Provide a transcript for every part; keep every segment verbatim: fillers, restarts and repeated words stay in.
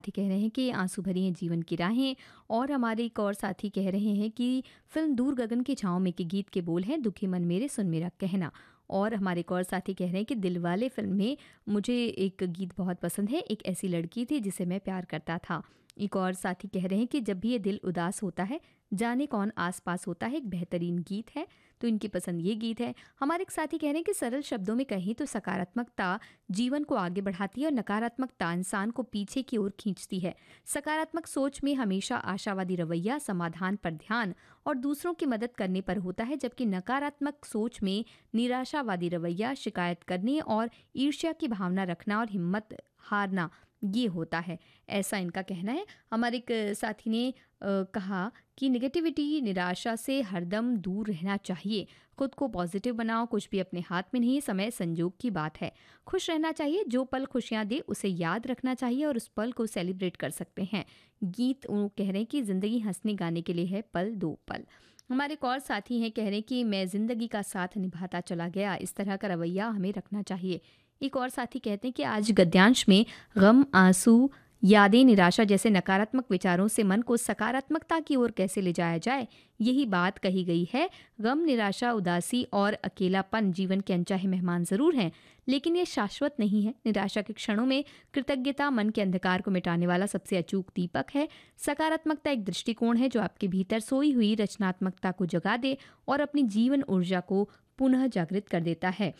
साथी कह रहे हैं कि आंसू भरी हैं जीवन की राहें। और हमारे एक और साथी कह रहे हैं कि फिल्म दूर गगन की छाँव में के गीत के बोल हैं, दुखी मन मेरे सुन मेरा कहना। और हमारे एक और साथी कह रहे हैं कि दिलवाले फिल्म में मुझे एक गीत बहुत पसंद है, एक ऐसी लड़की थी जिसे मैं प्यार करता था। एक और साथी कह रहे हैं कि जब भी ये दिल उदास होता है, जाने कौन आस पास होता है, एक बेहतरीन गीत है। तो इनकी पसंद ये गीत है। हमारे एक साथी कह रहे हैं कि सरल शब्दों में कहें तो सकारात्मकता जीवन को आगे बढ़ाती है और नकारात्मकता इंसान को पीछे की ओर खींचती है। सकारात्मक सोच में हमेशा आशावादी रवैया, समाधान पर ध्यान और दूसरों की मदद करने पर होता है, जबकि नकारात्मक सोच में निराशावादी रवैया, शिकायत करने और ईर्ष्या की भावना रखना और हिम्मत हारना ये होता है। ऐसा इनका कहना है। हमारे एक साथी ने अ, कहा कि नेगेटिविटी, निराशा से हरदम दूर रहना चाहिए। खुद को पॉजिटिव बनाओ, कुछ भी अपने हाथ में नहीं है, समय संजोग की बात है। खुश रहना चाहिए, जो पल खुशियाँ दे उसे याद रखना चाहिए और उस पल को सेलिब्रेट कर सकते हैं। गीत वो कह रहे हैं कि ज़िंदगी हंसने गाने के लिए है, पल दो पल। हमारे एक और साथी हैं कह रहे हैं कि मैं ज़िंदगी का साथ निभाता चला गया, इस तरह का रवैया हमें रखना चाहिए। एक और साथी कहते हैं कि आज गद्यांश में गम, आंसू, यादें, निराशा जैसे नकारात्मक विचारों से मन को सकारात्मकता की ओर कैसे ले जाया जाए, यही बात कही गई है। गम, निराशा, उदासी और अकेलापन जीवन के अनचाहे मेहमान जरूर हैं, लेकिन ये शाश्वत नहीं है। निराशा के क्षणों में कृतज्ञता मन के अंधकार को मिटाने वाला सबसे अचूक दीपक है। सकारात्मकता एक दृष्टिकोण है जो आपके भीतर सोई हुई रचनात्मकता को जगा दे और अपनी जीवन ऊर्जा को पुनः जागृत कर देता है।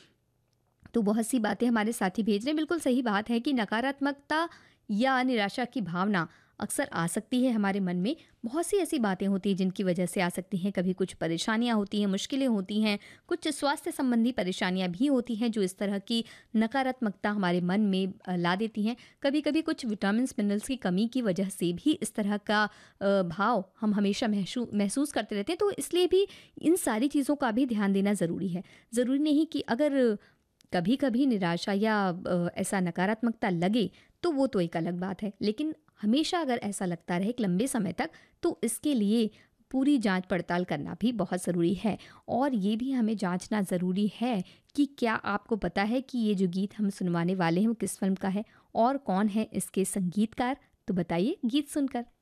तो बहुत सी बातें हमारे साथी भेज रहे हैं। बिल्कुल सही बात है कि नकारात्मकता या निराशा की भावना अक्सर आ सकती है हमारे मन में। बहुत सी ऐसी बातें होती हैं जिनकी वजह से आ सकती हैं। कभी कुछ परेशानियां होती हैं, मुश्किलें होती हैं, कुछ स्वास्थ्य संबंधी परेशानियां भी होती हैं जो इस तरह की नकारात्मकता हमारे मन में अ, ला देती हैं। कभी कभी कुछ विटामिन्स मिनरल्स की कमी की वजह से भी इस तरह का अ, भाव हम हमेशा महसू महसूस करते रहते हैं। तो इसलिए भी इन सारी चीज़ों का भी ध्यान देना ज़रूरी है। ज़रूरी नहीं कि अगर कभी कभी निराशा या अ, ऐसा नकारात्मकता लगे तो वो तो एक अलग बात है, लेकिन हमेशा अगर ऐसा लगता रहे एक लंबे समय तक, तो इसके लिए पूरी जांच पड़ताल करना भी बहुत ज़रूरी है। और ये भी हमें जांचना ज़रूरी है कि क्या आपको पता है कि ये जो गीत हम सुनवाने वाले हैं वो किस फिल्म का है और कौन है इसके संगीतकार। तो बताइए गीत सुनकर।